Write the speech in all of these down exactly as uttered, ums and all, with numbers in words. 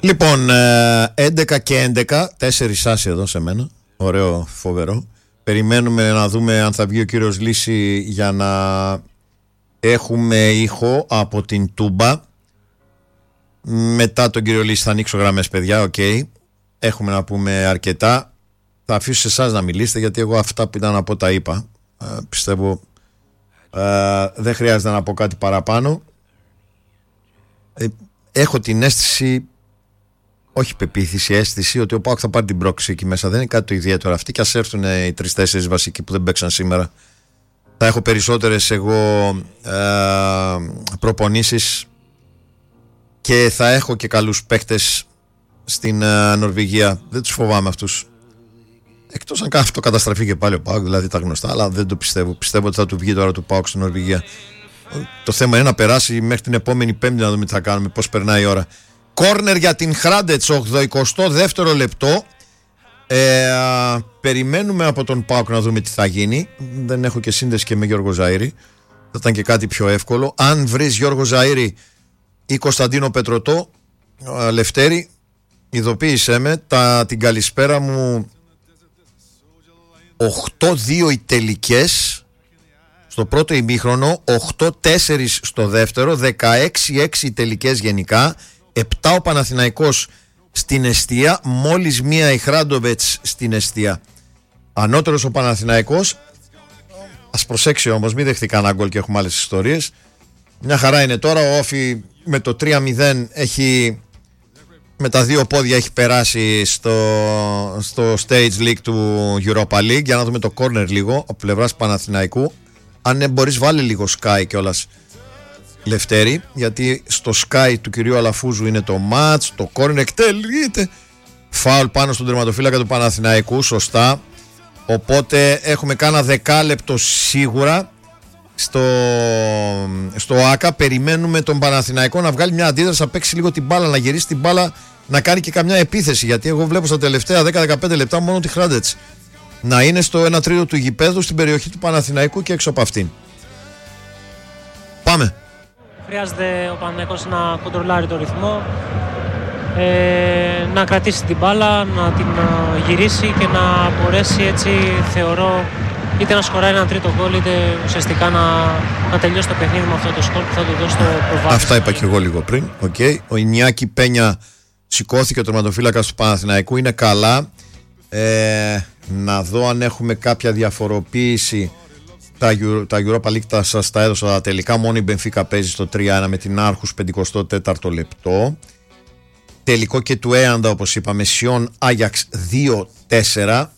Λοιπόν, έντεκα και έντεκα, τέσσερις άσοι εδώ σε μένα. Ωραίο, φοβερό. Περιμένουμε να δούμε αν θα βγει ο κύριος Λύση για να έχουμε ήχο από την Τούμπα. Μετά τον κύριο Λύση θα ανοίξω γραμμές, παιδιά, οκ. Okay. Έχουμε να πούμε αρκετά. Θα αφήσω σε εσάς να μιλήσετε, γιατί εγώ αυτά που ήταν να πω τα είπα. Ε, πιστεύω ε, δεν χρειάζεται να πω κάτι παραπάνω. Ε, έχω την αίσθηση, όχι πεποίθηση, αίσθηση ότι ο ΠΑΟΚ θα πάρει την πρόκληση εκεί μέσα. Δεν είναι κάτι το ιδιαίτερο αυτή, και ας έρθουν οι τρεις-τέσσερις βασικοί που δεν παίξαν σήμερα. Θα έχω περισσότερες εγώ ε, προπονήσεις και θα έχω και καλούς παίκτες στην ε, Νορβηγία. Δεν τους φοβάμαι αυτούς. Εκτός αν αυτό καταστραφεί και πάλι ο ΠΑΟΚ, δηλαδή τα γνωστά, αλλά δεν το πιστεύω. Πιστεύω ότι θα του βγει τώρα του ΠΑΟΚ στην Νορβηγία. Το θέμα είναι να περάσει μέχρι την επόμενη Πέμπτη, να δούμε τι θα κάνουμε, πώς περνάει η ώρα. Κόρνερ για την Χράντετς, ογδοηκοστό δεύτερο λεπτό. Ε, α, περιμένουμε από τον ΠΑΟΚ να δούμε τι θα γίνει. Δεν έχω και σύνδεση και με Γιώργο Ζαΐρη. Θα ήταν και κάτι πιο εύκολο. Αν βρεις Γιώργο Ζαΐρη ή Κωνσταντίνο Πετρωτό, α, Λευτέρη, ειδοποίησέ με. Τα, την καλησπέρα μου. οκτώ δύο οι τελικές στο πρώτο ημίχρονο, οκτώ τέσσερα στο δεύτερο, δεκαέξι έξι οι τελικές γενικά, επτά ο Παναθηναϊκός στην εστία, μόλις μία η Χράντοβετς στην εστία. Ανώτερος ο Παναθηναϊκός. Ας προσέξει όμως, μην δεχτεί κανένα γκολ και έχουμε άλλες ιστορίες. Μια χαρά είναι τώρα. Ο Όφι με το τρία μηδέν έχει, με τα δύο πόδια έχει περάσει στο, στο Stage League του Europa League. Για να δούμε το corner λίγο από πλευράς Παναθηναϊκού. Αν μπορείς βάλε λίγο Sky κιόλας, Λευτέρη, γιατί στο Sky του κυρίου Αλαφούζου είναι το match, το corner εκτελείται. Φάουλ πάνω στον τερματοφύλακα του Παναθηναϊκού, σωστά. Οπότε έχουμε κάνα δεκάλεπτο σίγουρα στο, στο ΆΚΑ. Περιμένουμε τον Παναθηναϊκό να βγάλει μια αντίδραση, να παίξει λίγο την μπάλα, να γυρίσει την μπάλα, να κάνει και καμιά επίθεση. Γιατί εγώ βλέπω στα τελευταία δέκα με δεκαπέντε λεπτά μόνο τη Χράντετς να είναι στο ένα τρίτο του γηπέδου στην περιοχή του Παναθηναϊκού και έξω από αυτήν. Πάμε. Χρειάζεται ο Παναθηναϊκός να κοντρολάρει το ρυθμό, ε, να κρατήσει την μπάλα, να την γυρίσει και να μπορέσει έτσι, θεωρώ, είτε να σκοράρει ένα τρίτο γκολ, είτε ουσιαστικά να, να τελειώσει το παιχνίδι με αυτό το σκορ που θα του δώσει το προβάδισμα. Αυτά είπα και εγώ λίγο πριν. Okay. Ο Ινιάκη Πένια σηκώθηκε, ο τερματοφύλακας του Παναθηναϊκού, είναι καλά. Ε, να δω αν έχουμε κάποια διαφοροποίηση. Τα, τα Europa League τα σας τα έδωσα τα τελικά. Μόνο η Μπενφίκα παίζει στο τρία ένα με την Άρχους, πενηκοστό τέταρτο λεπτό. Τελικό και του Έαντα, όπως είπαμε, Σιόν Άγιαξ δύο τέσσερα.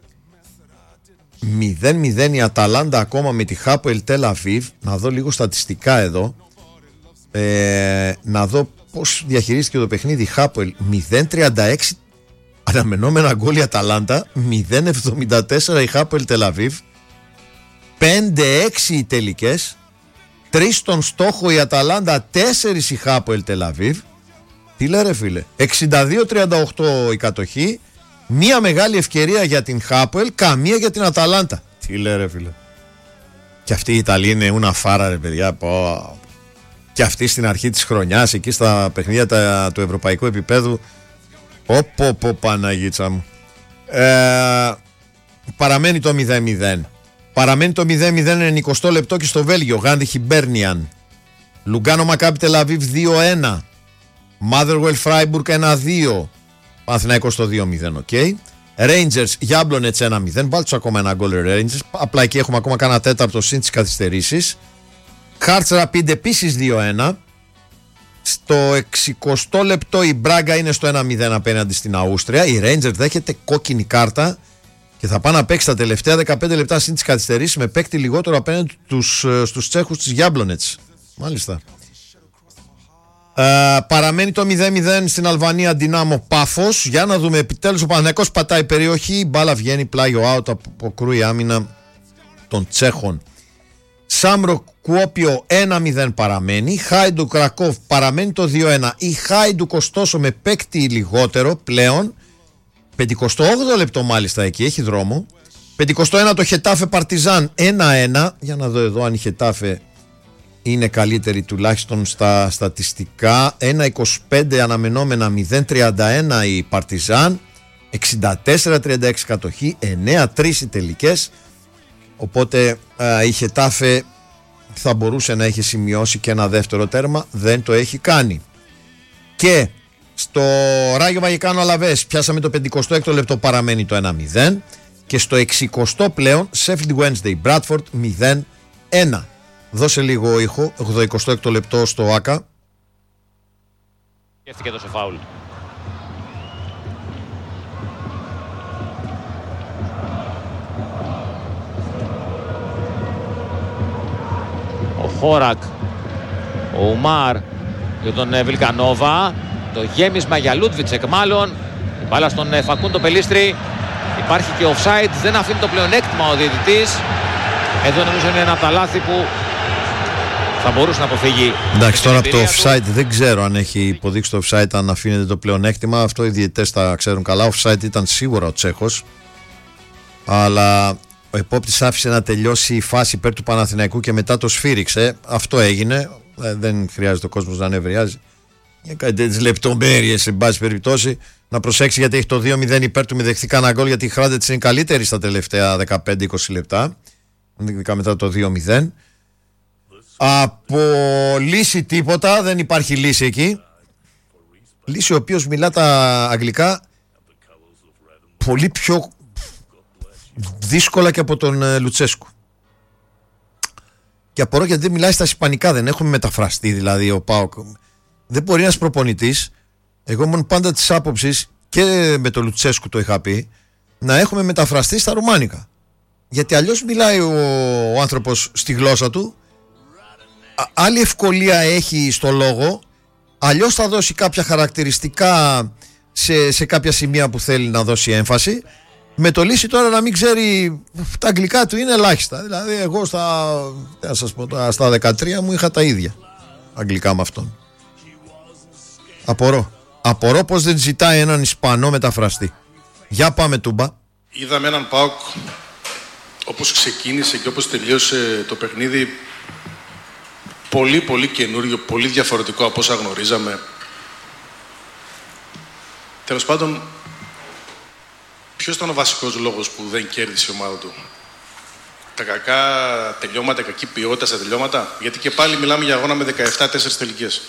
μηδέν μηδέν η Αταλάντα ακόμα με τη Χάποελ Τελ Αβίβ. Να δω λίγο στατιστικά εδώ, ε, να δω πώς διαχειρίστηκε το παιχνίδι η Χάποελ. Μηδέν τριάντα έξι αναμενόμενα γκολ η Αταλάντα, μηδέν εβδομήντα τέσσερα η Χάποελ Τελ Αβίβ, πέντε έξι οι τελικές, τρία στον στόχο η Αταλάντα, τέσσερα η Χάποελ Τελ Αβίβ. Τι λέει ρε φίλε, εξήντα δύο τριάντα οκτώ η κατοχή, μία μεγάλη ευκαιρία για την Χάποελ, καμία για την Αταλάντα. Τι λέει ρε φίλε. Και αυτή η Ιταλία είναι ούνα φάρα ρε παιδιά. Πω. Και αυτή στην αρχή της χρονιάς, εκεί στα παιχνίδια τα, του ευρωπαϊκού επίπεδου. Πω πω Παναγίτσα μου. ε, Παραμένει το μηδέν μηδέν. Παραμένει το μηδέν μηδέν, ενενηκοστό λεπτό και στο Βέλγιο. Γάντι Χιμπέρνιαν. Λουγκάνο Μακάμπι Τελ Αβίβ δύο ένα. Μάδερουελ Φράιμπουργκ ένα δύο. Παναθηναϊκός στο δύο μηδέν, οκ. Okay. Rangers Γιάμπλονετς ένα μηδέν. Βάλτε ακόμα ένα γκολ Rangers. Απλά εκεί έχουμε ακόμα κάνα τέταρτο συν τις καθυστερήσεις. Χάρτς Ραπίντ επίσης δύο ένα. Στο εξηκοστό λεπτό η Μπράγκα είναι στο ένα μηδέν απέναντι στην Αούστρια. Η Rangers δέχεται κόκκινη κάρτα και θα πάει να παίξει τα τελευταία δεκαπέντε λεπτά συν τις καθυστερήσεις με παίκτη λιγότερο απέναντι τους, στους Τσέχους της Γιάμπλονετς. Μάλιστα. Uh, παραμένει το μηδέν μηδέν στην Αλβανία Δυνάμο Πάφος. Για να δούμε, επιτέλους ο Παναθηναϊκός πατάει περιοχή, η μπάλα βγαίνει πλάγιο out, αποκρούει άμυνα των Τσέχων. Σάμρο Κουόπιο ένα μηδέν παραμένει. Χάιντου Κρακόβ παραμένει το δύο ένα. Η Χάιντου ωστόσο με παίκτη λιγότερο πλέον, πενηκοστό όγδοο λεπτό μάλιστα εκεί, έχει δρόμο. πενηκοστό ένα το Χετάφε Παρτιζάν ένα ένα. Για να δω εδώ αν η Χετάφε είναι καλύτερη τουλάχιστον στα στατιστικά. ένα είκοσι πέντε αναμενόμενα, μηδέν τριάντα ένα η Παρτιζάν, εξήντα τέσσερα τριάντα έξι κατοχή, εννέα τρία οι τελικές. Οπότε α, η Χετάφε θα μπορούσε να έχει σημειώσει και ένα δεύτερο τέρμα, δεν το έχει κάνει. Και στο Ράγιο Βαγεκάνο Αλαβές πιάσαμε το πενηκοστό έκτο λεπτό, παραμένει το ένα μηδέν. Και στο εξηκοστό πλέον Sheffield Wednesday Bradford μηδέν ένα. Δώσε λίγο ήχο, ογδοηκοστό έκτο λεπτό στο ΆΚΑ. Σκέφτηκε το σε φάουλ. Ο Χόρακ, ο Ουμάρ για τον Βιλκανόβα, το γέμισμα για Λούτβιτσεκ μάλλον, η μπάλα στον Φακούντο Πελίστρη, υπάρχει και offside, δεν αφήνει το πλεονέκτημα ο διαιτητής. Εδώ νομίζω είναι ένα από τα λάθη που θα μπορούσε να αποφύγει. Εντάξει, τώρα από το offside του. Δεν ξέρω αν έχει υποδείξει το offside, αν αφήνεται το πλεονέκτημα, αυτό οι διαιτητές τα ξέρουν καλά. Offside ήταν σίγουρα ο Τσέχος, αλλά ο επόπτης άφησε να τελειώσει η φάση υπέρ του Παναθηναϊκού και μετά το σφύριξε. Αυτό έγινε. Δεν χρειάζεται ο κόσμος να νευριάζει για κάτι τέτοιες λεπτομέρειες, σε πάση περιπτώσει. Να προσέξει, γιατί έχει το δύο μηδέν υπέρ του, μη δεχθεί κανένα γκολ, γιατί η Χράντετς είναι καλύτερη στα τελευταία δεκαπέντε είκοσι λεπτά. Ειδικά μετά το δύο μηδέν. Από λύση τίποτα, δεν υπάρχει λύση εκεί. Λύση ο οποίος μιλά τα αγγλικά πολύ πιο δύσκολα και από τον ε, Λουτσέσκου. Και απορώ γιατί δεν μιλάει στα ισπανικά, δεν έχουμε μεταφραστεί δηλαδή ο ΠΑΟΚ. Δεν μπορεί ένας προπονητής, εγώ ήμουν πάντα της άποψης και με τον Λουτσέσκου το είχα πει, να έχουμε μεταφραστεί στα ρουμάνικα. Γιατί αλλιώς μιλάει ο, ο άνθρωπος στη γλώσσα του, α, άλλη ευκολία έχει στο λόγο, αλλιώς θα δώσει κάποια χαρακτηριστικά σε, σε κάποια σημεία που θέλει να δώσει έμφαση. Με το λύση τώρα να μην ξέρει, τα αγγλικά του είναι ελάχιστα. Δηλαδή εγώ στα, να σας πω, στα δεκατρία μου είχα τα ίδια αγγλικά με αυτόν. Απορώ. Απορώ πως δεν ζητάει έναν Ισπανό μεταφραστή. Για πάμε Τούμπα. Είδαμε έναν ΠΑΟΚ όπως ξεκίνησε και όπως τελείωσε το παιχνίδι, πολύ πολύ καινούριο, πολύ διαφορετικό από όσα γνωρίζαμε. Τέλος πάντων, ποιος ήταν ο βασικός λόγος που δεν κέρδισε η ομάδα του? Τα κακά τελειώματα, κακή ποιότητα στα τελειώματα? Γιατί και πάλι μιλάμε για αγώνα με δεκαεπτά τέσσερις τελικές.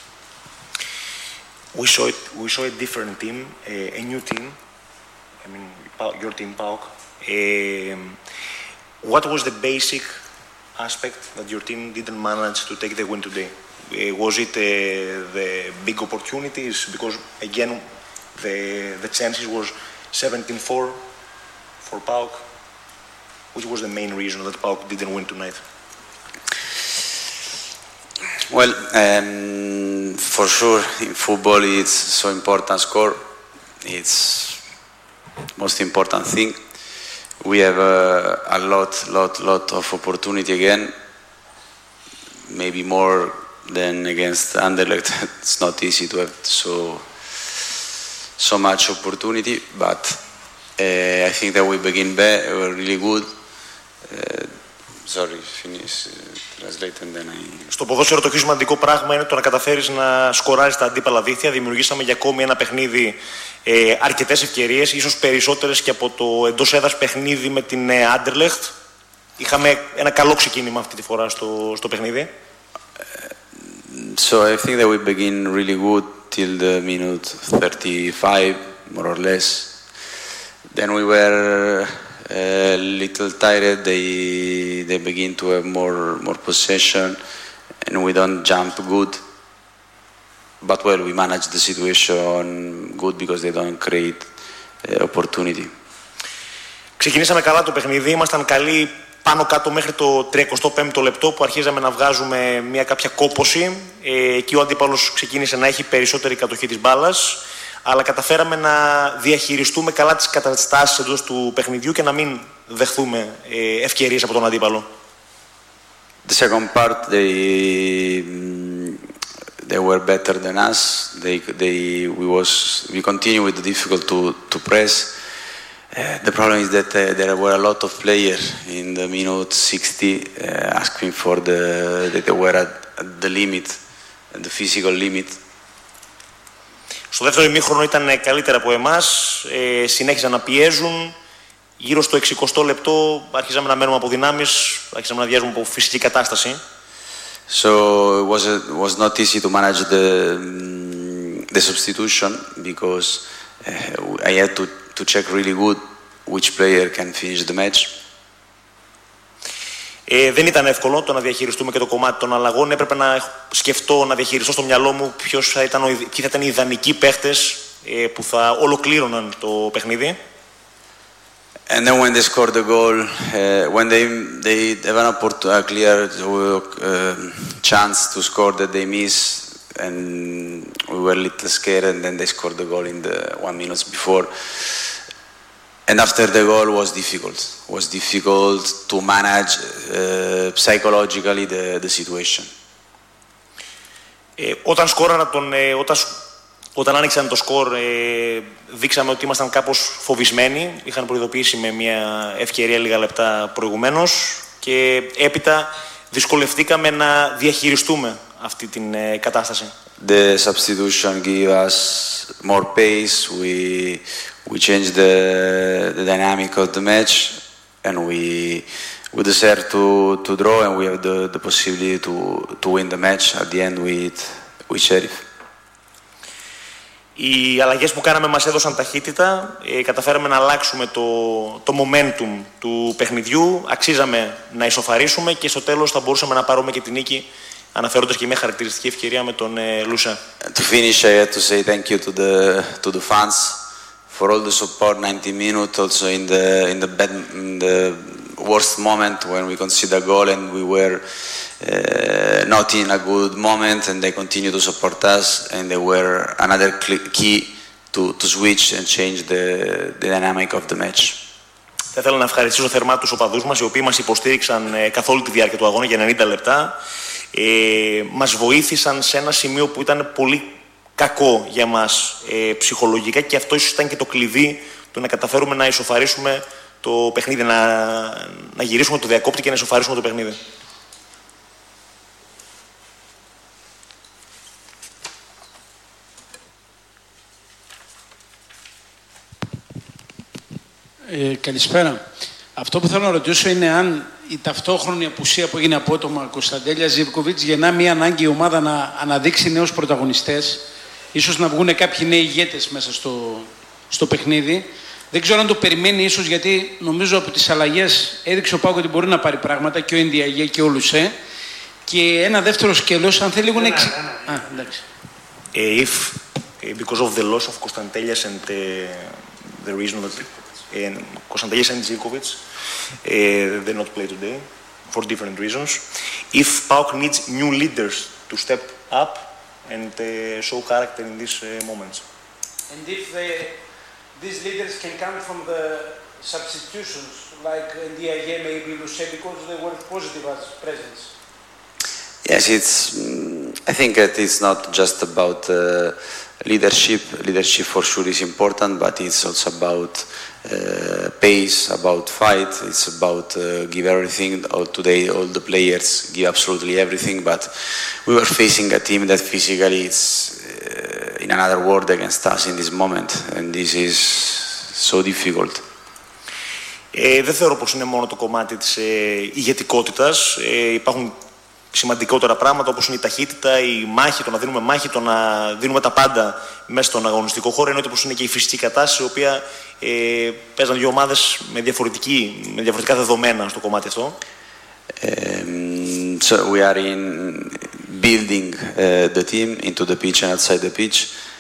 We saw it, we saw a different team, a, a new team. I mean, your team, PAOK. Um, what was the basic aspect that your team didn't manage to take the win today? Uh, was it uh, the big opportunities? Because again, the the chances was seventeen four for PAOK. Which was the main reason that PAOK didn't win tonight? Well, um, for sure, in football it's so important score. It's most important thing. We have uh, a lot, lot, lot of opportunity again. Maybe more than against Anderlecht. It's not easy to have so so much opportunity, but uh, I think that we begin be- we're really good. Uh, sorry, finish. Translate and then I... Στο ποδόσφαιρο το πιο σημαντικό πράγμα είναι το να καταφέρεις να σκοράρεις τα αντίπαλα δίχτυα. Δημιουργήσαμε για ακόμη ένα παιχνίδι ε, αρκετές ευκαιρίες, ίσως περισσότερες και από το εντός έδρας παιχνίδι με την Άντερλεχτ. Είχαμε ένα καλό ξεκίνημα αυτή τη φορά στο, στο παιχνίδι. So I think that we begin really good till the minute thirty-five, more or less. Then we were a little tired. They they begin to have more more possession, and we don't jump good. But well, we manage the situation good because they don't create uh, opportunity. Ξεκινήσαμε καλά το παιχνίδι, ήμασταν καλοί πάνω κάτω μέχρι το τριακοστό πέμπτο λεπτό που αρχίζαμε να βγάζουμε μια κάποια κόπωση. Ε, εκεί ο αντίπαλος ξεκίνησε να έχει περισσότερη κατοχή της μπάλας, αλλά καταφέραμε να διαχειριστούμε καλά τις καταστάσεις εντός του παιχνιδιού και να μην δεχθούμε ε, ευκαιρίες από τον αντίπαλο. The second part, they they were better than us. They they we was we continue with the difficult to to press. Uh, the problem is that uh, there were a lot of players in the minute sixty uh, asking for the that they were at, at the limit, at the physical limit. Στο δεύτερο ημίχρονο ήταν καλύτερα από εμάς, ε, συνέχιζαν να πιέζουν. Γύρω στο εξηκοστό λεπτό αρχίζαμε να μένουμε από δυνάμεις, αρχίζαμε να διάζουμε από φυσική κατάσταση. So it was, a, it was not easy to manage the, the substitution because uh, I had to, to check really good which player can finish the match. Ε, δεν ήταν εύκολο το να διαχειριστούμε και το κομμάτι των αλλαγών. Έπρεπε να σκεφτώ, να διαχειριστώ στο μυαλό μου ποιος θα ήταν, ποιοι θα ήταν οι ιδανικοί παίχτες ε, που θα ολοκλήρωναν το παιχνίδι. And then when they scored the goal, uh, when they they have an opportunity, a clear uh, chance to score that they miss, and we were a little scared, and then they scored the goal in the one minute before. And after the goal was difficult. Was difficult to manage uh, psychologically the the situation. Ε, όταν σκόραρα τον, ε, όταν Όταν άνοιξαν το σκορ, ε, δείξαμε ότι ήμασταν κάπως φοβισμένοι. Είχαν προειδοποιήσει με μια ευκαιρία λίγα λεπτά προηγουμένως και έπειτα δυσκολευτήκαμε να διαχειριστούμε αυτή την ε, κατάσταση. The substitution gave us more pace. We we changed the the dynamic of the match, and we we deserved to to draw, and we have the the possibility to to win the match at the end with with Sheriff. Οι αλλαγές που κάναμε μας έδωσαν ταχύτητα, ε, καταφέραμε να αλλάξουμε το, το momentum του παιχνιδιού, αξίζαμε να ισοφαρίσουμε και στο τέλος θα μπορούσαμε να πάρουμε και την νίκη, αναφέροντας και μια χαρακτηριστική ευκαιρία με τον ε, Λούσα. To finish, I had to say thank you to the to the fans for all the support, ninety minutes, also in the in the bad, in the worst moment when we conceded a goal and we were uh, not in a good moment, and they continue to support us, and they were another key to to switch and change the the dynamic of the match. Θα ήθελα να ευχαριστήσω θερμά τους οπαδούς μας, οι οποίοι μας υποστήριξαν ε, καθ' όλη τη διάρκεια του αγώνα για ενενήντα λεπτά. Ε, μας βοήθησαν σε ένα σημείο που ήταν πολύ κακό για μας ε, ψυχολογικά, και αυτό ίσως ήταν και το κλειδί του να καταφέρουμε να ισοφαρίσουμε το παιχνίδι, να, να γυρίσουμε το διακόπτη και να ισοφαρίσουμε το παιχνίδι. Ε, καλησπέρα. Αυτό που θέλω να ρωτήσω είναι αν η ταυτόχρονη απουσία που έγινε απότομα Κωνσταντέλια Ζίβκοβιτς γεννά μια ανάγκη η ομάδα να αναδείξει νέους πρωταγωνιστές, ίσως να βγουν κάποιοι νέοι ηγέτες μέσα στο, στο παιχνίδι. Δεν ξέρω αν το περιμένει ίσως, γιατί νομίζω από τις αλλαγές έδειξε ο Πάοκ ότι μπορεί να πάρει πράγματα, και ο Ινδιαγέ και ο Λουσέ. Και ένα δεύτερο σκέλος, αν θέλει λίγο να εξ... Α, εντάξει. If, because of the loss of Konstantelis and uh, the reason that uh, Konstantelis and Zivkovic uh, they not play today for different reasons, if Paok needs new leaders to step up and uh, show character in these uh, moments. And if the, these leaders can come from the substitutions, like Ndiaye, maybe Luse, because they were positive as presence. Yes, it's. I think that it's not just about uh, leadership. Leadership for sure is important, but it's also about uh, pace, about fight. It's about uh, give everything. All today, all the players give absolutely everything. But we were facing a team that physically is uh, in another world against us in this moment, and this is so difficult. Ε, δεν θεωρώ πως είναι μόνο το κομμάτι της ε, ηγετικότητας. Ε, υπάρχουν σημαντικότερα πράγματα, όπως είναι η ταχύτητα, η μάχη, το να δίνουμε μάχη, το να δίνουμε τα πάντα μέσα στον αγωνιστικό χώρο, ενώ πως είναι και η φυσική κατάσταση, η οποία ε, παίζαν δύο ομάδες με, διαφορετική, με διαφορετικά δεδομένα στο κομμάτι αυτό. Um, so we are in building uh, the team into the pitch and outside the pitch,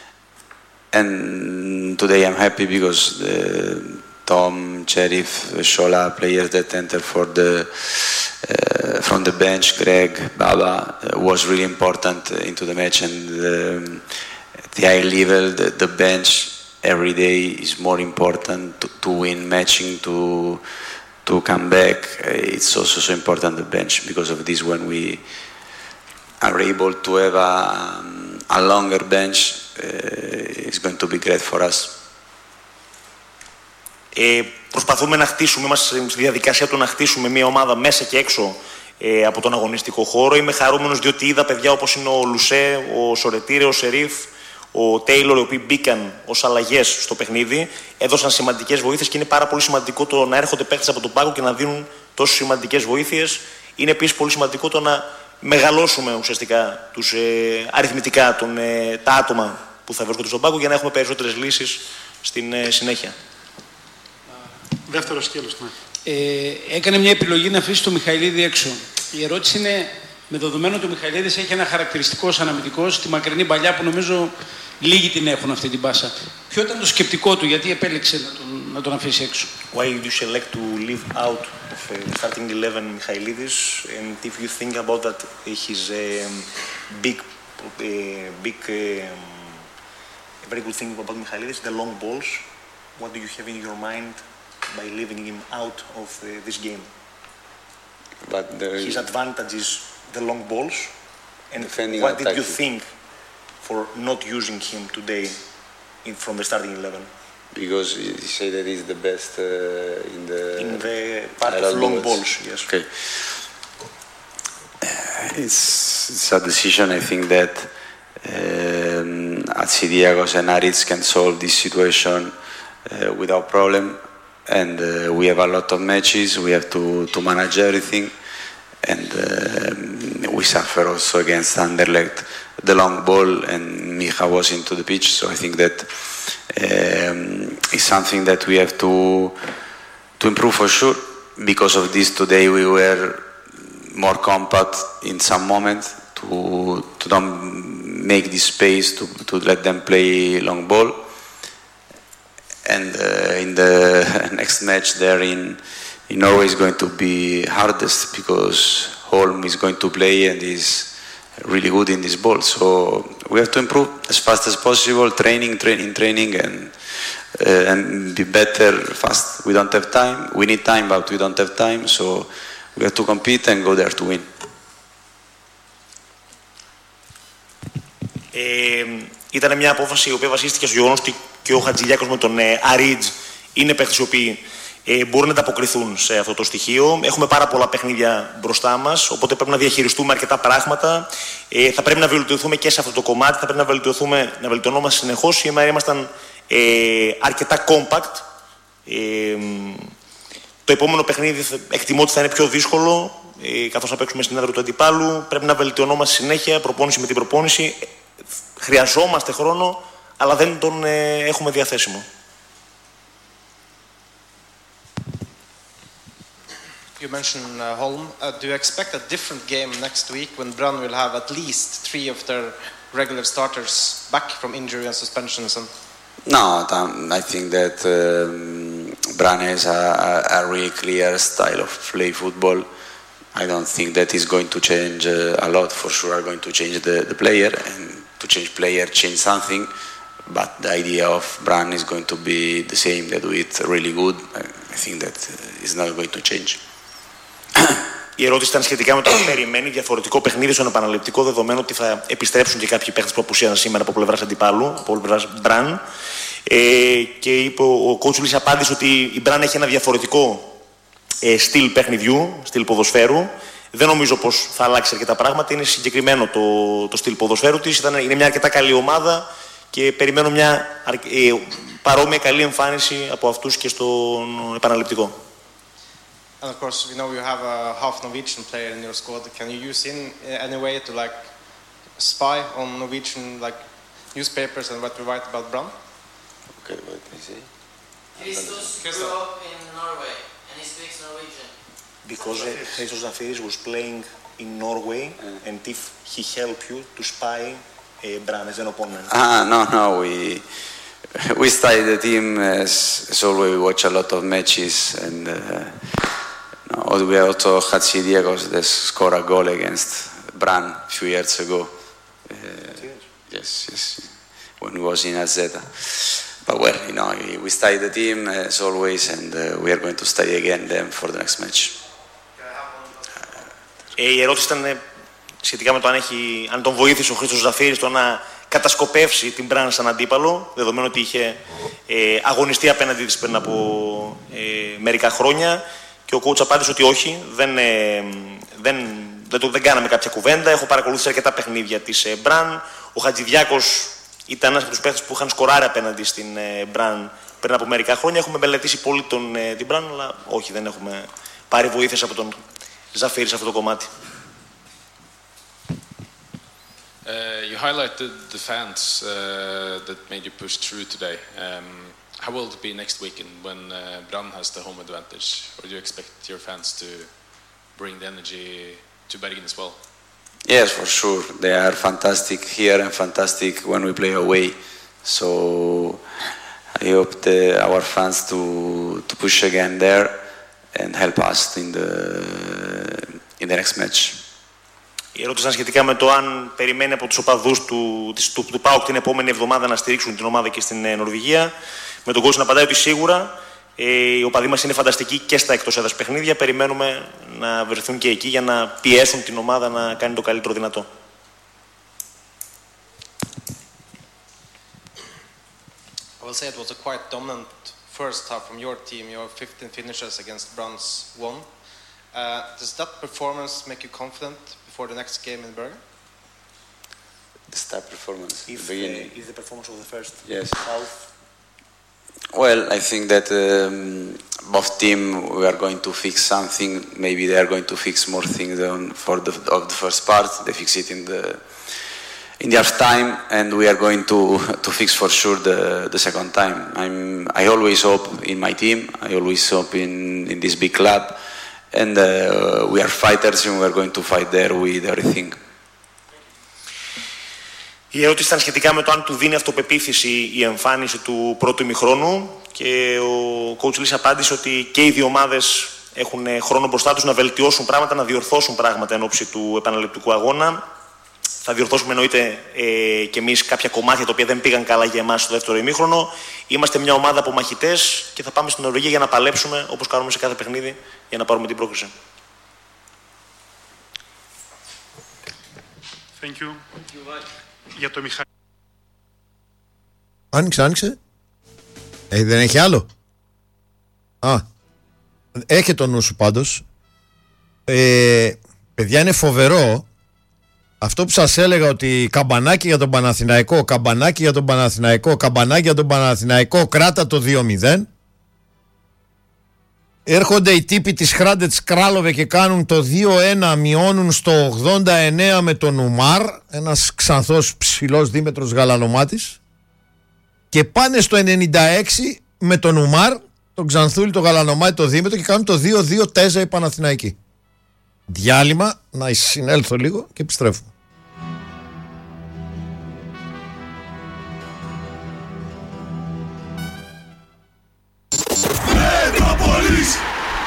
and today I'm happy because the Tom, Sheriff, Shola, players that enter for the uh, from the bench, Greg, Baba, uh, was really important into the match, and um, at the high level, the, the bench every day is more important to, to win matching, to to come back. It's also so important the bench, because of this when we are able to have a, um, a longer bench, uh, it's going to be great for us. Ε, προσπαθούμε να χτίσουμε, είμαστε στη διαδικασία του να χτίσουμε μια ομάδα μέσα και έξω ε, από τον αγωνιστικό χώρο. Είμαι χαρούμενος διότι είδα παιδιά όπως είναι ο Λουσέ, ο Σορετήρε, ο Σερίφ, ο Τέιλορ, οι οποίοι μπήκαν ως αλλαγές στο παιχνίδι, έδωσαν σημαντικές βοήθειες και είναι πάρα πολύ σημαντικό το να έρχονται παίκτες από τον πάγκο και να δίνουν τόσο σημαντικές βοήθειες. Είναι επίσης πολύ σημαντικό το να μεγαλώσουμε ουσιαστικά τους, ε, αριθμητικά τον, ε, τα άτομα που θα βρίσκονται στον πάγκο για να έχουμε περισσότερες λύσεις στην ε, συνέχεια. Δεύτερο σκέλος, ναι. Ε, έκανε μια επιλογή να αφήσει το Μιχαηλίδη έξω. Η ερώτηση είναι, με δεδομένο ότι ο Μιχαηλίδης έχει ένα χαρακτηριστικό αναμυντικός, τη μακρινή παλιά που νομίζω λίγοι την έχουν αυτή την πάσα. Ποιο ήταν το σκεπτικό του, γιατί επέλεξε να τον, να τον αφήσει έξω? Why did you select to leave out of uh, starting eleven Michailidis, and if you think about that his um, big, uh, big, um, a very good thing about Michailidis, the long balls. What do you have in your mind by leaving him out of uh, this game? But there His advantage is the long balls, and Defending what did you attacking. think for not using him today in, from the starting eleven? Because you say that he's the best uh, in the In the part of aerial long duels. balls, yes. Okay. It's, it's a decision. I think that um, Atsidiagos and Aritz can solve this situation uh, without problem. And uh, we have a lot of matches. We have to, to manage everything. And uh, we suffer also against Anderlecht the long ball, and Micha was into the pitch. So I think that um, it's something that we have to to improve for sure. Because of this, today we were more compact in some moments to to don't make this space to to let them play long ball. And uh, in the next match there in in Norway is going to be hardest because Holm is going to play and is really good in this ball. So we have to improve as fast as possible, training, training, training, and uh, and be better fast. We don't have time. We need time, but we don't have time. So we have to compete and go there to win. Ε, ήταν μια απόφαση η οποία βασίστηκε στο γεγονός ότι και ο Χατζηλιάκος με τον ε, Αρίτζ είναι παίκτες οι οποίοι ε, μπορούν να ανταποκριθούν σε αυτό το στοιχείο. Έχουμε πάρα πολλά παιχνίδια μπροστά μας, οπότε πρέπει να διαχειριστούμε αρκετά πράγματα. Ε, θα πρέπει να βελτιωθούμε και σε αυτό το κομμάτι, θα πρέπει να βελτιωθούμε, να βελτιωνόμαστε συνεχώς. Σήμερα ήμασταν ε, αρκετά compact. Ε, το επόμενο παιχνίδι εκτιμώ ότι θα είναι πιο δύσκολο, ε, καθώς θα παίξουμε στην έδρα του αντιπάλου. Πρέπει να βελτιωνόμαστε συνέχεια, προπόνηση με την προπόνηση. Χρειαζόμαστε χρόνο, αλλά δεν τον ε, έχουμε διαθέσιμο. You mentioned uh, Holm. Uh, do you expect a different game next week when Brann will have at least three of their regular starters back from injury and suspensions? And... No, I think that um, Brann has a, a really clear style of play football. I don't think that is going to change uh, a lot. For sure, are going to change the, the player, and to change player, change something. But the idea of Brann is going to be the same. They do it really good. I think that uh, is not going to change. Η ερώτηση ήταν σχετικά με το αν περιμένει διαφορετικό παιχνίδι στον επαναληπτικό, δεδομένου ότι θα επιστρέψουν και κάποιοι παίχτες που απουσίαζαν σήμερα από πλευράς αντιπάλου, από πλευράς Μπραν. Ε, και είπε, ο Κότσουλης απάντησε ότι η Μπραν έχει ένα διαφορετικό ε, στυλ παιχνιδιού, στυλ ποδοσφαίρου. Δεν νομίζω πως θα αλλάξει αρκετά πράγματα. Είναι συγκεκριμένο το, το στυλ ποδοσφαίρου της. Ήταν, είναι μια αρκετά καλή ομάδα και περιμένω μια ε, παρόμοια καλή εμφάνιση από αυτούς και στον επαναληπτικό. And of course, we know you have a half Norwegian player in your squad. Can you use in any way to like spy on Norwegian like newspapers and what we write about Brann? Okay, what I say? Christos grew up in Norway and he speaks Norwegian. Because uh, Christos Zafiris was playing in Norway, uh. and if he helped you to spy uh, Brann as an opponent. Ah, no, no, we we study the team as, as always. We watch a lot of matches, and uh, no, we also had Diegos that scored a goal against Brann a few years ago. Uh, yes, yes, when he was in Azeta. But well, you know, we study the team as always, and uh, we are going to study again them for the next match. Ε, η ερώτηση ήταν σχετικά με το αν, έχει, αν τον βοήθησε ο Χρήστος Ζαφύρης το να κατασκοπεύσει την Μπραν σαν αντίπαλο, δεδομένου ότι είχε ε, αγωνιστεί απέναντι της πριν από ε, μερικά χρόνια και ο coach απάντησε ότι όχι, δεν, ε, δεν, δεν, το, δεν κάναμε κάποια κουβέντα. Έχω παρακολουθήσει αρκετά παιχνίδια της ε, Μπραν. Ο Χατζηδιάκος ήταν ένας από τους παίχτες που είχαν σκοράρει απέναντι στην ε, Μπραν πριν από μερικά χρόνια. Έχουμε μελετήσει πολύ τον, ε, την Μπραν, αλλά όχι, δεν έχουμε πάρει βοήθειες από τον Ζαφίρη σε αυτό το κομμάτι. Uh, you highlighted the fans uh, that made you push through today. Um, how will it be next weekend when uh, Brann has the home advantage? Or do you expect your fans to bring the energy to Bergen as well? Yes, for sure. They are fantastic here and fantastic when we play away. So I hope the, our fans to to push again there and help us in the in the next match. Η ερώτηση ήταν σχετικά με το αν περιμένει από τους οπαδούς του, του, του ΠΑΟΚ την επόμενη εβδομάδα να στηρίξουν την ομάδα και στην ε, Νορβηγία. Με τον coach να απαντάει ότι σίγουρα ε, οι οπαδοί μας είναι φανταστικοί και στα εκτός έδρας παιχνίδια. Περιμένουμε να βρεθούν και εκεί για να πιέσουν την ομάδα να κάνει το καλύτερο δυνατό. I will say it was a quite dominant first half from your team. You have fifteen finishes against Brann's one. Uh, does that performance make you confident for the next game in Bergen? This type of performance. If, the beginning. uh, if the performance of the first Yes. half. Well, I think that um, both team we are going to fix something. Maybe they are going to fix more things on for the of the first part. They fix it in the in the half time, and we are going to to fix for sure the the second time. I'm I always hope in my team. I always hope in in this big club. And uh, we are fighters and we are going to fight there with everything. Η ερώτηση ήταν σχετικά με το αν του δίνει αυτοπεποίθηση η εμφάνιση του πρώτου ημιχρόνου και ο coach Λύς απάντησε ότι και οι δύο ομάδες έχουν χρόνο μπροστά τους να βελτιώσουν πράγματα, να διορθώσουν πράγματα εν ώψη του επαναληπτικού αγώνα. Θα διορθώσουμε εννοείται ε, και εμείς κάποια κομμάτια τα οποία δεν πήγαν καλά για εμάς στο δεύτερο ημίχρονο. Είμαστε μια ομάδα από μαχητές και θα πάμε στην Νορβηγία για να παλέψουμε όπως κάνουμε σε κάθε παιχνίδι για να πάρουμε την πρόκριση. Thank you. Για το Μιχάλη. Άνοιξε, άνοιξε. Ε, δεν έχει άλλο. Α, έχει το νου σου πάντως. Ε, παιδιά, είναι φοβερό αυτό που σας έλεγα, ότι καμπανάκι για τον Παναθηναϊκό, καμπανάκι για τον Παναθηναϊκό, καμπανάκι για τον Παναθηναϊκό, κράτα το δύο μηδέν. Έρχονται οι τύποι της Χράντετς Κράλοβε και κάνουν το δύο ένα, μειώνουν στο ογδόντα εννέα με τον Ουμάρ, ένας ξανθός ψηλός δίμετρος γαλανομάτης, και πάνε στο ενενήντα έξι με τον Ουμάρ, τον ξανθούλη, το γαλανομάτι, το δίμετρο, και κάνουν το δύο δύο τέσσερα οι Παναθηναϊκοί. Διάλειμμα, να συνέλθω λίγο και επιστρέφω. Μετρόπολης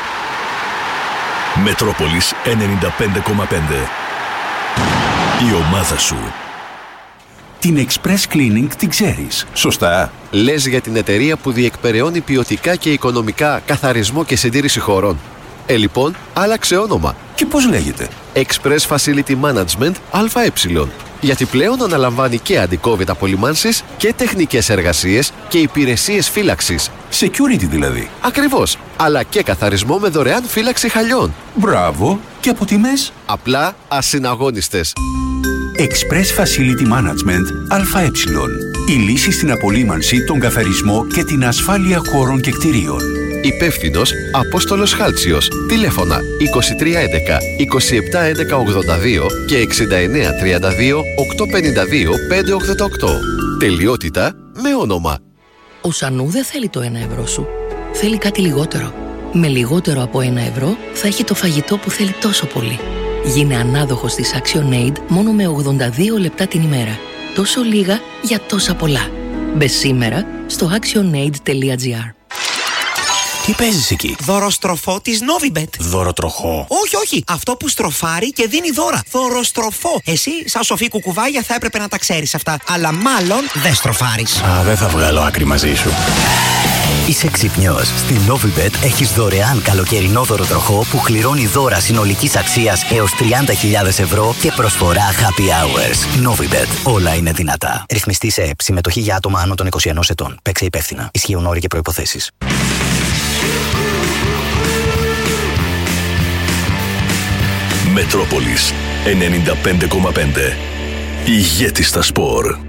Μετρόπολης ενενήντα πέντε κόμμα πέντε. Η ομάδα σου. Την Express Cleaning την ξέρεις, σωστά? Λες για την εταιρεία που διεκπεραιώνει ποιοτικά και οικονομικά καθαρισμό και συντήρηση χωρών. Ε, λοιπόν, άλλαξε όνομα. Και πώς λέγεται? Express Facility Management ΑΕ. Γιατί πλέον αναλαμβάνει και αντικόβιτα απολυμάνσεις και τεχνικές εργασίες και υπηρεσίες φύλαξης. Security δηλαδή. Ακριβώς. Αλλά και καθαρισμό με δωρεάν φύλαξη χαλιών. Μπράβο. Και από τιμές? Απλά ασυναγώνιστες. Express Facility Management ΑΕ. Η λύση στην απολύμανση, τον καθαρισμό και την ασφάλεια χώρων και κτηρίων. Υπεύθυνος Απόστολος Χάλτσιος. Τηλέφωνα είκοσι τρία έντεκα είκοσι επτά έντεκα ογδόντα δύο και εξήντα εννέα τριάντα δύο οκτακόσια πενήντα δύο πεντακόσια ογδόντα οκτώ. Τελειότητα με όνομα. Ο Σανού δεν θέλει το ένα ευρώ σου. Θέλει κάτι λιγότερο. Με λιγότερο από ένα ευρώ θα έχει το φαγητό που θέλει τόσο πολύ. Γίνε ανάδοχος της ActionAid μόνο με ογδόντα δύο λεπτά την ημέρα. Τόσο λίγα για τόσα πολλά. Μπε σήμερα στο actionaid τελεία gr. Τι παίζεις εκεί? Δωροστροφό της Novibet. Δωροτροχό? Όχι, όχι. Αυτό που στροφάρει και δίνει δώρα. Δωροστροφό. Εσύ, σαν σοφή κουκουβάγια, θα έπρεπε να τα ξέρεις αυτά. Αλλά μάλλον δεν στροφάρεις. Α, δεν θα βγάλω άκρη μαζί σου. Είσαι ξυπνιός. Στην Novibet έχεις δωρεάν καλοκαιρινό δωροτροχό που κληρώνει δώρα συνολικής αξίας έως τριάντα χιλιάδες ευρώ και προσφορά happy hours. Novibet. Όλα είναι δυνατά. Ρυθμιστή σε ΕΠ. Συμμετοχή για άτομα άνω των είκοσι ενός ετών. Παίξε υπεύθυνα. Ισχύουν όροι και προϋποθέσεις. Μετρόπολης ενενήντα πέντε κόμμα πέντε. Ηγέτη στα σπορ.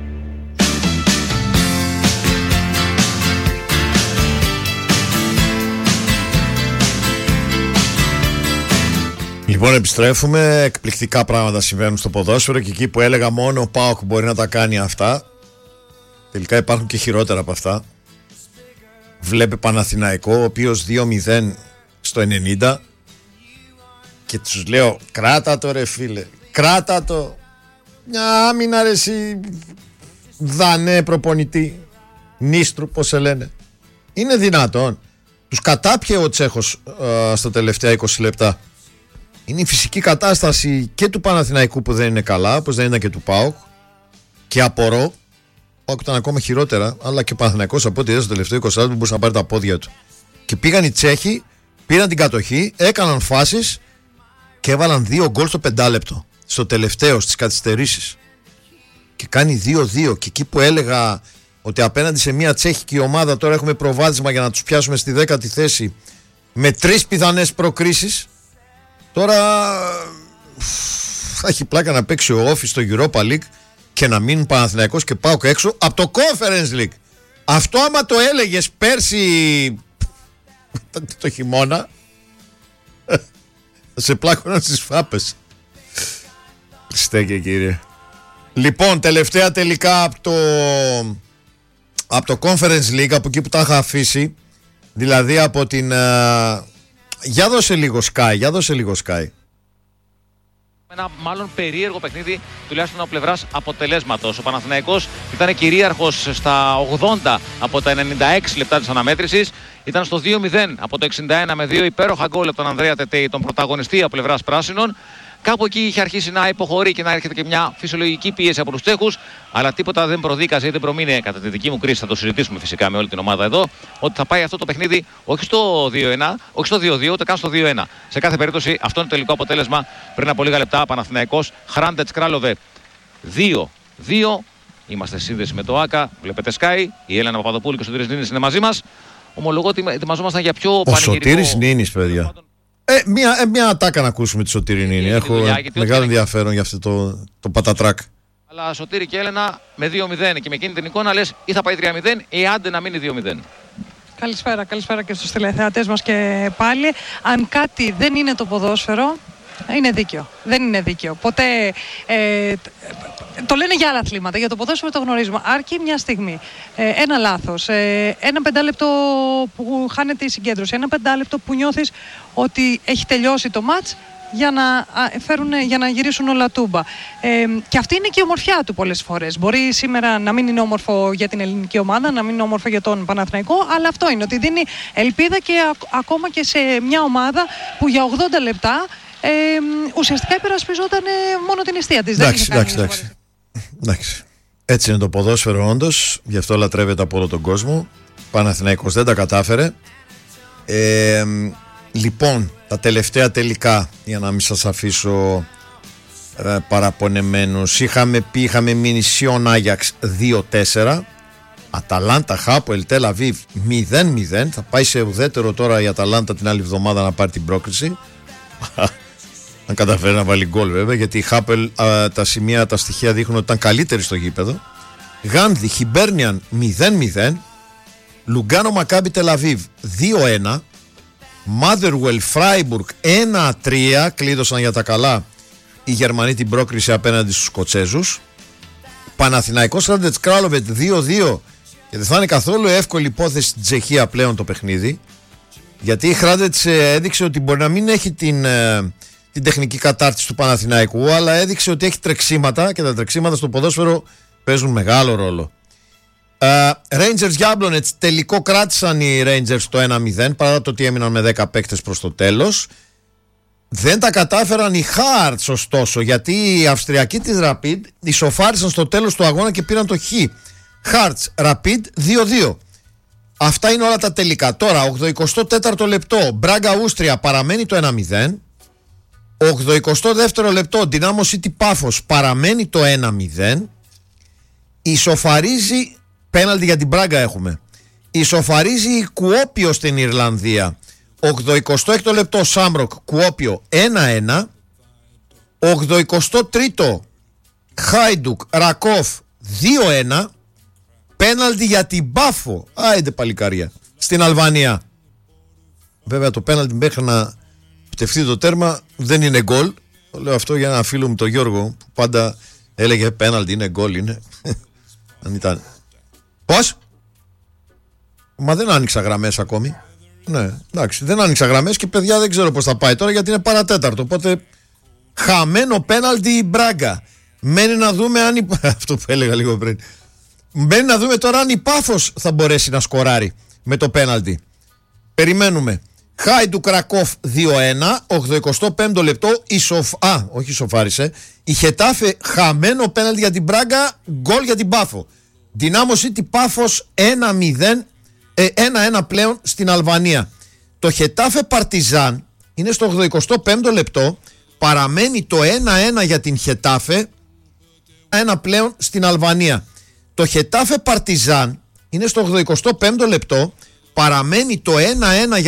Λοιπόν, επιστρέφουμε. Εκπληκτικά πράγματα συμβαίνουν στο ποδόσφαιρο και εκεί που έλεγα μόνο ο ΠΑΟΚ μπορεί να τα κάνει αυτά, τελικά υπάρχουν και χειρότερα από αυτά. Βλέπε Παναθηναϊκό, ο οποίος δύο μηδέν στο ενενήντα και τους λέω κράτα το ρε φίλε, κράτα το. Μια άμυνα ρε εσύ δανέ προπονητή Νίστρου πως σε λένε. Είναι δυνατόν? Τους κατάπιε ο Τσέχος α, στα τελευταία είκοσι λεπτά. Είναι η φυσική κατάσταση και του Παναθηναϊκού που δεν είναι καλά, όπως δεν ήταν και του ΠΑΟΚ. Και απορώ, ο ΠΑΟΚ ήταν ακόμα χειρότερα, αλλά και ο Παναθηναϊκός από ό,τι είδα στο τελευταίο είκοσι λεπτά μπορούσε να πάρει τα πόδια του. Και πήγαν οι Τσέχοι, πήραν την κατοχή, έκαναν φάσεις και έβαλαν δύο γκολ στο πεντάλεπτο. Στο τελευταίο, στις καθυστερήσεις. Και κάνει δύο δύο. Και εκεί που έλεγα ότι απέναντι σε μια τσέχικη ομάδα τώρα έχουμε προβάδισμα για να τους πιάσουμε στη δέκατη θέση με τρεις πιθανές προκρίσεις. Τώρα θα έχει πλάκα να παίξει ο Όφης στο Europa League και να μείνουν Παναθηναϊκός και ΠΑΟΚ έξω από το Conference League. Αυτό άμα το έλεγες πέρσι το χειμώνα θα σε πλάκωναν στις φάπες. Στέκε κύριε. Λοιπόν, τελευταία τελικά από το από το Conference League, από εκεί που τα είχα αφήσει, δηλαδή από την uh, για δώσε λίγο Sky, για δώσε λίγο Sky. Ένα μάλλον περίεργο παιχνίδι, τουλάχιστον από πλευράς αποτελέσματος. Ο Παναθηναϊκός ήταν κυρίαρχος στα ογδόντα από τα ενενήντα έξι λεπτά της αναμέτρησης. Ήταν στο δύο μηδέν από το εξήντα ένα με δύο υπέροχα γκολ από τον Ανδρέα Τετέι, τον πρωταγωνιστή από πλευράς πράσινων. Κάπου εκεί είχε αρχίσει να υποχωρεί και να έρχεται και μια φυσιολογική πίεση από τους Τσέχους, αλλά τίποτα δεν προδίκαζε ή δεν προμείνε, κατά τη δική μου κρίση. Θα το συζητήσουμε φυσικά με όλη την ομάδα εδώ, ότι θα πάει αυτό το παιχνίδι όχι στο δύο ένα, όχι στο δύο δύο, ούτε καν στο δύο ένα. Σε κάθε περίπτωση, αυτό είναι το τελικό αποτέλεσμα πριν από λίγα λεπτά. Παναθηναϊκός Χράντετς Κράλοβε δύο δύο. Είμαστε σε σύνδεση με το ΆΚΑ. Βλέπετε Sky. Η Έλενα Παπαδοπούλου και ο Σωτήρης Νίνης είναι μαζί μας. Ομολογώ ότι ετοιμαζόμασταν για πιο πανηγυρικό. Ο Σωτήρης Νίνης, παιδιά. Ε, μια, ε, μια ατάκα να ακούσουμε τη Σωτήρη Νίνη. Έχω δουλειά, μεγάλο ενδιαφέρον για αυτό το, το πατατράκ. Αλλά Σωτήρη και Έλενα με δύο μηδέν και με εκείνη την εικόνα λες ή θα πάει τρία μηδέν ή άντε να μείνει δύο μηδέν. Καλησπέρα, καλησπέρα και στους τηλεθεατές μας και πάλι. Αν κάτι δεν είναι το ποδόσφαιρο, είναι δίκαιο. Δεν είναι δίκαιο. Ποτέ ε, το λένε για άλλα αθλήματα. Για το ποδόσφαιρο το γνωρίζουμε. Αρκεί μια στιγμή. Ε, ένα λάθος. Ε, ένα πεντάλεπτο που χάνεται η συγκέντρωση. Ένα πεντάλεπτο που νιώθεις ότι έχει τελειώσει το μάτς για να, φέρουν, για να γυρίσουν όλα τούμπα. Ε, και αυτή είναι και η ομορφιά του πολλές φορές. Μπορεί σήμερα να μην είναι όμορφο για την ελληνική ομάδα, να μην είναι όμορφο για τον Παναθηναϊκό, αλλά αυτό είναι ότι δίνει ελπίδα και α, ακόμα και σε μια ομάδα που για ογδόντα λεπτά Ε, ουσιαστικά υπερασπιζόταν μόνο την αιστεία της. Εντάξει, εντάξει, εντάξει. εντάξει. Έτσι είναι το ποδόσφαιρο όντως, γι' αυτό λατρεύεται από όλο τον κόσμο. Παναθηναϊκός δεν τα κατάφερε. Ε, λοιπόν, τα τελευταία τελικά, για να μην σας αφήσω ε, παραπονεμένους, είχαμε πει, είχαμε μείνει Σιόν Άγιαξ δύο τέσσερα, Αταλάντα Χάποελ Τελ Αβίβ μηδέν μηδέν. Θα πάει σε ουδέτερο τώρα η Αταλάντα την άλλη εβδομάδα να πάρει την πρόκριση. Αν καταφέρει να βάλει γκολ βέβαια, γιατί η Χάπελ α, τα σημεία, τα στοιχεία δείχνουν ότι ήταν καλύτερη στο γήπεδο. Γάνδη Χιμπέρνιαν μηδέν μηδέν. Λουγκάνο Μακάμπι Τελ Αβίβ δύο ένα. Μάδερουελ Φράιμπουργκ ένα τρία. Κλείδωσαν για τα καλά οι Γερμανοί την πρόκριση απέναντι στους Σκοτσέζους. Παναθηναϊκός Χράντετς Κράλοβετ δύο δύο. Και δεν θα είναι καθόλου εύκολη υπόθεση στην Τσεχία πλέον το παιχνίδι, γιατί η Χράντετς έδειξε ότι μπορεί να μην έχει την, την τεχνική κατάρτιση του Παναθηναϊκού, αλλά έδειξε ότι έχει τρεξίματα και τα τρεξίματα στο ποδόσφαιρο παίζουν μεγάλο ρόλο. Uh, Rangers Jablonec, τελικό κράτησαν οι Rangers το ένα μηδέν παρά το ότι έμειναν με δέκα παίκτες προς το τέλος. Δεν τα κατάφεραν οι Hearts ωστόσο, γιατί οι Αυστριακοί της Rapid ισοφάρισαν στο τέλος του αγώνα και πήραν το Χ. Hearts Rapid δύο δύο. Αυτά είναι όλα τα τελικά. Τώρα, ογδοηκοστό τέταρτο λεπτό, Μπράγκα Ούστρια παραμένει το ένα μηδέν. ογδοηκοστό δεύτερο λεπτό, Δυνάμο City Πάφος παραμένει το ένα μηδέν. Ισοφαρίζει, πέναλτι για την Μπράγκα έχουμε. Ισοφαρίζει η Κουόπιο στην Ιρλανδία. ογδοηκοστό έκτο λεπτό, Σάμροκ Κουόπιο ένα ένα. ογδοηκοστό τρίτο Χάιντουκ Ρακόφ δύο ένα. Πέναλτι για την Πάφο, άιντε παλικάρια, στην Αλβανία. Βέβαια το πέναλτι μέχρι να πτευτεί το τέρμα δεν είναι γκολ. Το λέω αυτό για ένα φίλο μου, τον Γιώργο, που πάντα έλεγε πέναλτι είναι γκολ, είναι. Αν ήταν. Πώς? Μα δεν άνοιξα γραμμές ακόμη. Ναι, εντάξει, δεν άνοιξα γραμμές και παιδιά δεν ξέρω πώς θα πάει τώρα γιατί είναι παρατέταρτο. Οπότε χαμένο πέναλτι η Μπράγκα. Μένει να δούμε αν. Αυτό που έλεγα λίγο πριν. Μένει να δούμε τώρα αν η Πάφος θα μπορέσει να σκοράρει με το πέναλτι. Περιμένουμε. Χάιντουκ Κρακόφ δύο ένα. ογδοηκοστό πέμπτο λεπτό. Ισοφ... Α, όχι ισοφάρισε. Η Χετάφε χαμένο πέναλτι για την Μπράγκα. Γκολ για την Πάφο. Δυνάμο City Πάφος ένα μηδέν. ένα ένα πλέον στην Αλβανία. Το Χετάφε Παρτιζάν είναι στο ογδοηκοστό πέμπτο λεπτό. Παραμένει το ένα ένα για την Χετάφε. ένα πλέον στην Αλβανία. Το Χετάφε Παρτιζάν είναι στο ογδοηκοστό πέμπτο λεπτό. Παραμένει το ένα ένα για